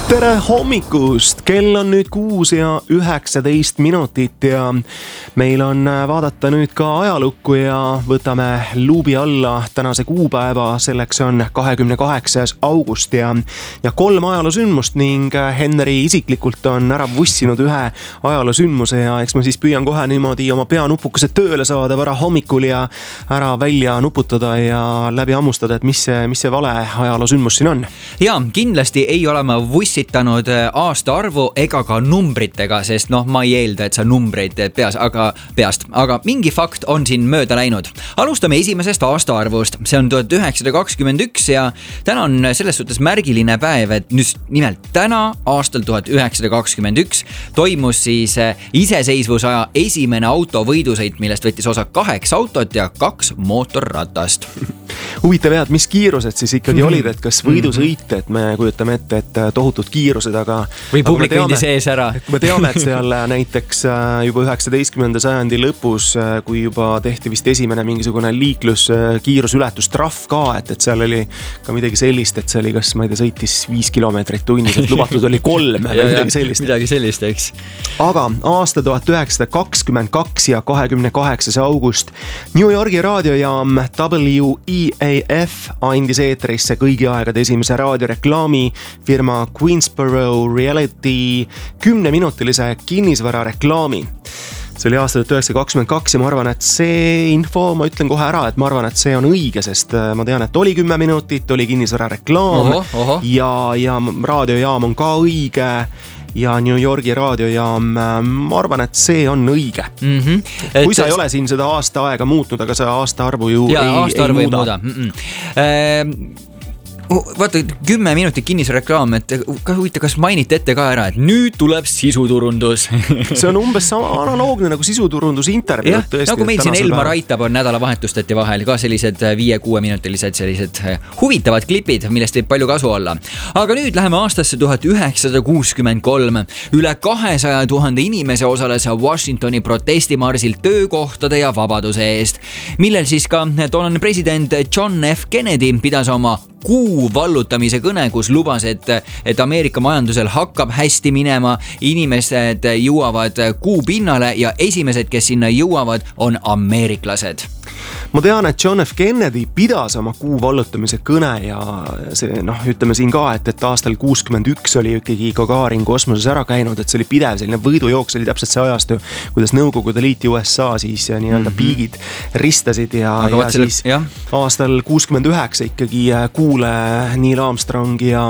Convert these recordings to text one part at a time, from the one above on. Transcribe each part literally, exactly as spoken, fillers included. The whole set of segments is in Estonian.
tere hommikust, kell on nüüd kuus ja üheksateist minutit ja meil on vaadata nüüd ka ajalukku ja võtame luubi alla tänase kuupäeva, selleks on kahekümne kaheksas august ja, ja kolm ajaloosündmust ning Henri isiklikult on ära vussinud ühe ajaloosündmuse ja eks ma siis püüan kohe niimoodi oma peanupukesed tööle saada vara hommikul ja ära välja nuputada ja läbi hammustada, et mis see, mis see vale ajaloosündmus siin on. Ja kindlasti ei ole ma vussitanud aastaarvu ega ka numbritega, sest noh, ma ei eelda, et sa numbreid peas, aga peast, aga mingi fakt on siin mööda läinud. Alustame esimesest aastaarvust, see on tuhat üheksasada kakskümmend üks ja täna on selles suhtes märgiline päev, et nüüd nimelt täna aastal tuhat üheksasada kakskümmend üks toimus siis iseseisvusaja esimene autovõidusõit, millest võttis osa kaheksa autot ja kaks mootorratast. Huvitav jah, et mis kiirused siis ikkagi olid, et kas võidusõit, et me kujutame ette, et tohutud kiirused, aga või publik võidi sees ära. Me teame, et seal näiteks juba üheksateistkümnenda sajandi lõpus, kui juba tehti vist esimene mingisugune liiklus kiirusületustrahv ka, et, et seal oli ka midagi sellist, et see oli kas, ma ei tea, sõitis viis kilomeetrit tunnis, et lubatud oli kolm ja, midagi sellist. Midagi sellist, eks. Aga aasta tuhat üheksasada kakskümmend kaks ja kahekümne kaheksas august New Yorgi raadiojaam W E A F andis eetrisse kõigi aegade esimese raadioreklaami firma Queensboro Reality kümneminutilise kinnisvara reklaami. See oli aasta tuhat üheksasada kakskümmend kaks ja ma arvan, et see info, ma ütlen kohe ära, et ma arvan, et see on õige, sest ma tean, et oli kümme minutit, oli kinnisvara reklaam oho, oho. ja, ja raadiojaam on ka õige ja New Yorgi raadiojaam, ma arvan, et see on õige. Mm-hmm. Kui sa ei ole siin seda aasta aega muutnud, aga see aastaarvu ju ja, ei, aastaarvu ei muuda. Ei muuda. Ehm... Vaata, kümme minutit kinnisreklaam, et kas huvita, kas mainiti ette ka ära, et nüüd tuleb sisuturundus. See on umbes sama analoogne nagu sisuturundus intervjuud. Ja, tõesti, nagu meil siin Elmar Aitab on nädala vahetustati vahel ka sellised viie-kuue minutilised sellised huvitavad klipid, millest võib palju kasu olla. Aga nüüd läheme aastasse tuhat üheksasada kuuskümmend kolm. Üle kahesaja tuhande inimese osales Washingtoni protestimarsil töökohtade ja vabaduse eest, millel siis ka toonane president John F. Kennedy pidas oma kuu vallutamise kõne, kus lubas, et, et Ameerika majandusel hakkab hästi minema, inimesed jõuavad kuu pinnale ja esimesed, kes sinna jõuavad, on ameeriklased. Ma tean, et John F. Kennedy pidas oma kuu vallutamise kõne ja see, noh, ütleme siin ka, et, et aastal kuuskümmend üks oli ikkagi Gagarin kosmoses ära käinud, et see oli pidev selline võidujooks, oli täpselt see ajastu, kuidas Nõukogude Liit U S A siis nii-öelda mm-hmm. piigid ristasid ja, ja selle, siis jah. aastal kuuskümmend üheksa ikkagi kuule Neil Armstrong ja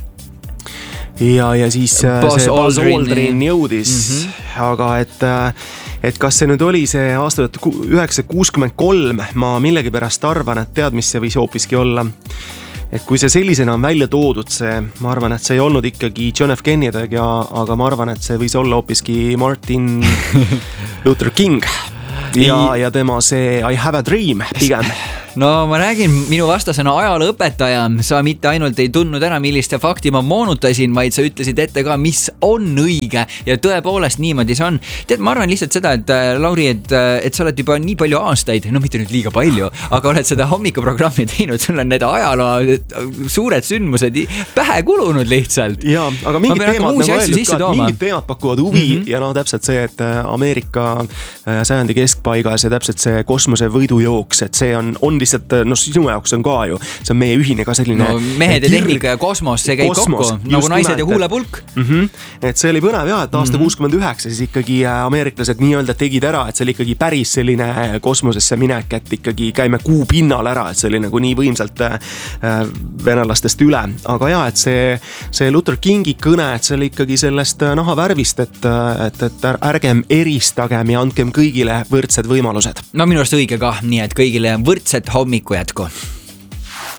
ja, ja siis Buzz see Buzz Aldrin, Aldrin jõudis, mm-hmm. aga et et kas see nüüd oli see aasta üheksasada kuuskümmend kolm, ma millegi pärast arvan, et tead, mis see võis hoopiski olla. Et kui see sellisena on välja toodud, see, ma arvan, et see ei olnud ikkagi John F. Kennedy, aga ma arvan, et see võis olla hoopiski Martin Luther King ja, ja tema see I have a dream pigem. No ma räägin, minu vastasena ajalooõpetaja, sa mitte ainult ei tundnud ära, milliste fakti ma moonutasin, vaid sa ütlesid ette ka, mis on õige ja tõepoolest niimoodi see on. Tead, ma arvan lihtsalt seda, et Lauri, et, et sa oled juba nii palju aastaid, no mitte nüüd liiga palju, aga oled seda hommikuprogrammi teinud, sul on need ajaloo suured sündmused pähe kulunud lihtsalt. Ja, aga mingid teemad, nagu öeldud ka, mingid teemad pakuvad huvi mm-hmm. ja no täpselt see, et Ameerika sajandi keskpaigas ja täpselt see kosmose võidujooks, et see on, on lihtsalt, no sinu jaoks on ka ju, see on meie ühine ka selline no, mehed ja tehnika ja kosmos, see käib kosmos, kokku, nagu naised ja huulepulk. Mm-hmm. Et see oli põnev jah, et aasta mm-hmm. kuuskümmend üheksa siis ikkagi ameeriklased nii-öelda tegid ära, et see oli ikkagi päris selline kosmosesse minek, et ikkagi käime kuu pinnal ära, et see oli nagu nii võimsalt venelastest üle. Aga jah, et see, see Luther Kingi kõne, et see oli ikkagi sellest nahavärvist, et, et, et ärgem eristagem ja andkem kõigile võrdsed võimalused. No minu arust õige ka, nii et kõigile võrdsed hommiku jätku.